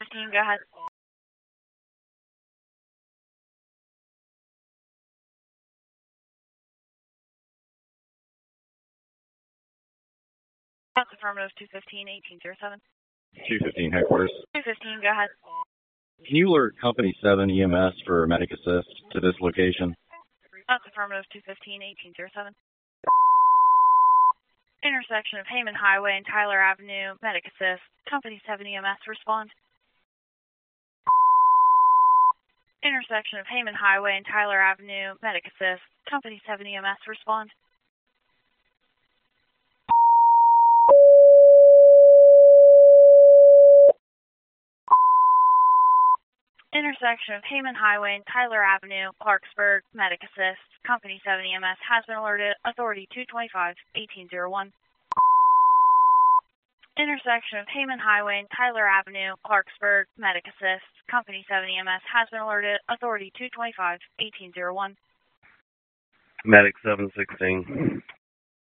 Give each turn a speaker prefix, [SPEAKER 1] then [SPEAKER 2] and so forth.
[SPEAKER 1] 15, go ahead. That's affirmative, 215-1807.
[SPEAKER 2] 215 headquarters.
[SPEAKER 1] 215, go ahead.
[SPEAKER 2] Can you alert Company 7 EMS for medic assist to this location?
[SPEAKER 1] That's affirmative, 215-1807. Intersection of Heyman Highway and Tyler Avenue, medic assist. Company 7 EMS, respond. Intersection of Heyman Highway and Tyler Avenue, medic assist. Company 7 EMS, respond. Intersection of Heyman Highway and Tyler Avenue, Clarksburg, medic assist. Company 7 EMS has been alerted. Authority 225-1801. Intersection of Heyman Highway and Tyler Avenue, Clarksburg, medic assist. Company 7 EMS has been alerted. Authority 225-1801.
[SPEAKER 3] Medic 716.